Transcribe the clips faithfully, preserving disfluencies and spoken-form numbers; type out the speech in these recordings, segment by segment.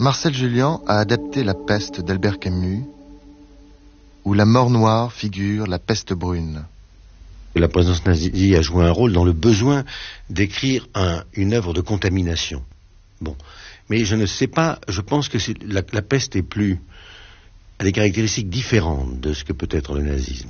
Marcel Julian a adapté La peste d'Albert Camus, où la mort noire figure la peste brune. La présence nazie a joué un rôle dans le besoin d'écrire un, une œuvre de contamination. Bon, mais je ne sais pas, je pense que c'est, la, la peste est plus, a des caractéristiques différentes de ce que peut être le nazisme.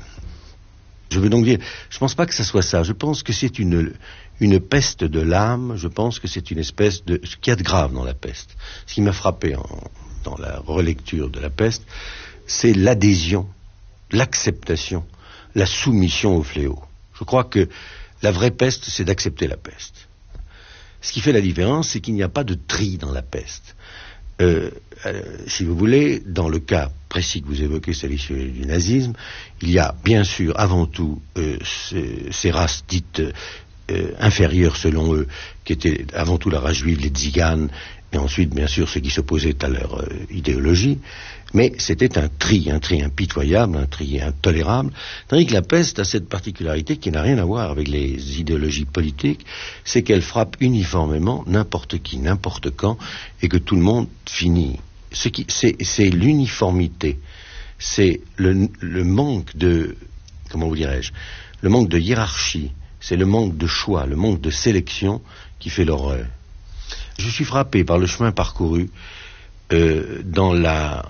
Je veux donc dire, je ne pense pas que ça soit ça. Je pense que c'est une, une peste de l'âme. Je pense que c'est une espèce de... Ce qu'il y a de grave dans la peste, ce qui m'a frappé en, dans la relecture de la peste, c'est l'adhésion, l'acceptation, la soumission au fléau. Je crois que la vraie peste, c'est d'accepter la peste. Ce qui fait la différence, c'est qu'il n'y a pas de tri dans la peste. Euh, euh, si vous voulez, dans le cas précis que vous évoquez, c'est-à-dire du nazisme, il y a bien sûr avant tout euh, ces, ces races dites euh, inférieures selon eux, qui étaient avant tout la race juive, les tziganes, et ensuite bien sûr ceux qui s'opposaient à leur euh, idéologie, mais c'était un tri, un tri impitoyable, un tri intolérable, tandis que la peste a cette particularité qui n'a rien à voir avec les idéologies politiques, c'est qu'elle frappe uniformément n'importe qui, n'importe quand, et que tout le monde finit. Ce qui, c'est, c'est l'uniformité, c'est le, le manque de, comment vous dirais-je, le manque de hiérarchie, c'est le manque de choix, le manque de sélection qui fait l'horreur. Je suis frappé par le chemin parcouru euh, dans la,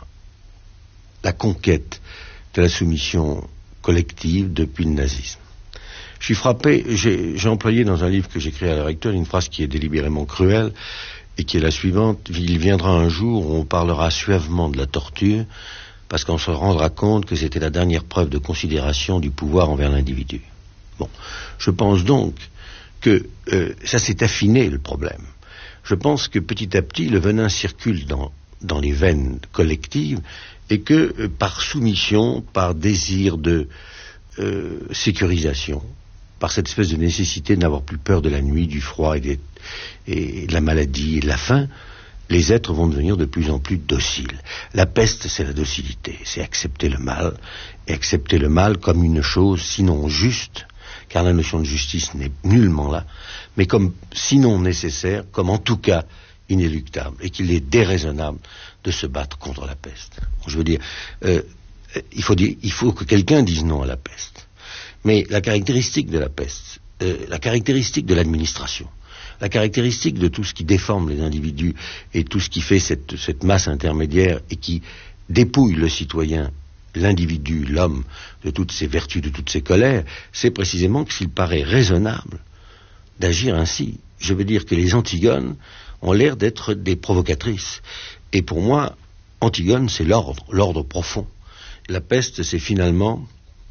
la conquête de la soumission collective depuis le nazisme. Je suis frappé, j'ai, j'ai employé dans un livre que j'ai créé à l'heure actuelle une phrase qui est délibérément cruelle et qui est la suivante: il viendra un jour où on parlera suavement de la torture parce qu'on se rendra compte que c'était la dernière preuve de considération du pouvoir envers l'individu. Bon, je pense donc que euh, ça s'est affiné le problème. Je pense que petit à petit le venin circule dans, dans les veines collectives et que euh, par soumission, par désir de euh, sécurisation, par cette espèce de nécessité de n'avoir plus peur de la nuit, du froid et, des, et de la maladie et de la faim, les êtres vont devenir de plus en plus dociles. La peste, c'est la docilité, c'est accepter le mal, et accepter le mal comme une chose sinon juste, car la notion de justice n'est nullement là, mais comme sinon nécessaire, comme en tout cas inéluctable, et qu'il est déraisonnable de se battre contre la peste. Je veux dire, euh, il faut dire, il faut que quelqu'un dise non à la peste. Mais la caractéristique de la peste, euh, la caractéristique de l'administration, la caractéristique de tout ce qui déforme les individus et tout ce qui fait cette, cette masse intermédiaire et qui dépouille le citoyen, l'individu, l'homme, de toutes ses vertus, de toutes ses colères, c'est précisément que s'il paraît raisonnable d'agir ainsi. Je veux dire que les Antigones ont l'air d'être des provocatrices. Et pour moi, Antigone, c'est l'ordre, l'ordre profond. La peste, c'est finalement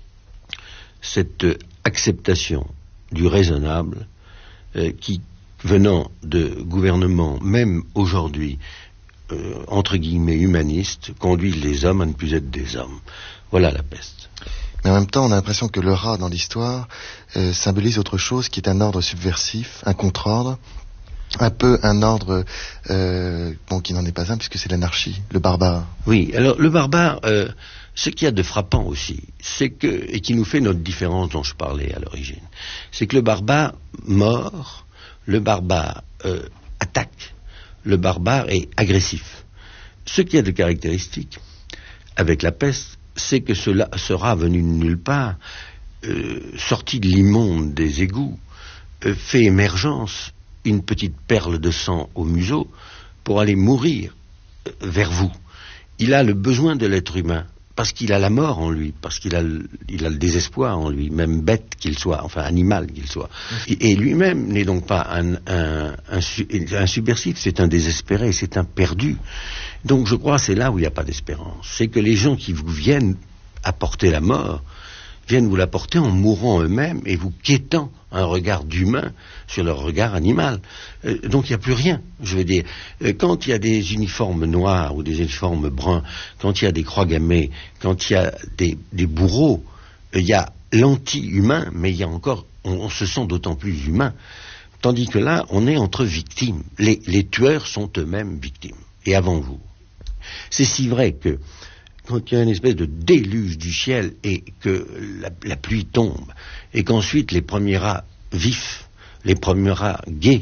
cette acceptation du raisonnable euh, qui, venant de gouvernements, même aujourd'hui, euh, entre guillemets humanistes, conduit les hommes à ne plus être des hommes. Voilà la peste. Mais en même temps, on a l'impression que le rat dans l'histoire euh, symbolise autre chose qui est un ordre subversif, un contre-ordre, un peu un ordre euh, bon, qui n'en est pas un puisque c'est l'anarchie, le barbare. Oui, alors le barbare, euh, ce qu'il y a de frappant aussi, c'est que, et qui nous fait notre différence dont je parlais à l'origine, c'est que le barbare mord, le barbare euh, attaque, le barbare est agressif. Ce qu'il y a de caractéristique avec la peste, c'est que cela sera venu de nulle part, euh, sorti de l'immonde des égouts, euh, fait émergence une petite perle de sang au museau pour aller mourir euh, vers vous. Il a le besoin de l'être humain, parce qu'il a la mort en lui, parce qu'il a le, il a le désespoir en lui, même bête qu'il soit, enfin animal qu'il soit. Et, et lui-même n'est donc pas un, un, un, un subversif, c'est un désespéré, c'est un perdu. Donc je crois que c'est là où il n'y a pas d'espérance. C'est que les gens qui vous viennent apporter la mort, viennent vous l'apporter en mourant eux-mêmes et vous quêtant un regard d'humain sur leur regard animal. Euh, donc il n'y a plus rien, je veux dire. Euh, quand il y a des uniformes noirs ou des uniformes bruns, quand il y a des croix gammées, quand il y a des, des bourreaux, euh, il y a l'anti-humain, mais il y a encore, on, on se sent d'autant plus humain. Tandis que là, on est entre victimes. Les, les tueurs sont eux-mêmes victimes, et avant vous. C'est si vrai que quand il y a une espèce de déluge du ciel et que la, la pluie tombe, et qu'ensuite les premiers rats vifs, les premiers rats gais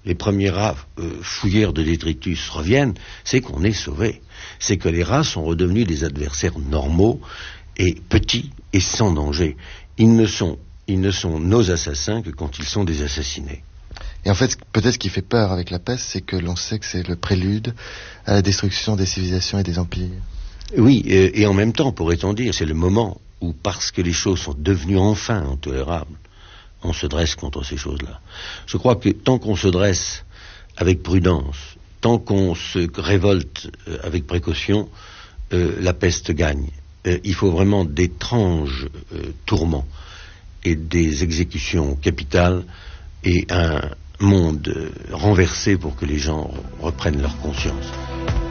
les premiers rats euh, fouilleurs de détritus reviennent, c'est qu'on est sauvé. C'est que les rats sont redevenus des adversaires normaux et petits et sans danger. Ils ne sont, ils ne sont nos assassins que quand ils sont des assassinés. Et en fait, peut-être ce qui fait peur avec la peste, c'est que l'on sait que c'est le prélude à la destruction des civilisations et des empires. Oui, euh, et en même temps, pourrait-on dire, c'est le moment où, parce que les choses sont devenues enfin intolérables, on se dresse contre ces choses-là. Je crois que tant qu'on se dresse avec prudence, tant qu'on se révolte euh, avec précaution, euh, la peste gagne. Euh, il faut vraiment d'étranges euh, tourments et des exécutions capitales et un monde euh, renversé pour que les gens reprennent leur conscience.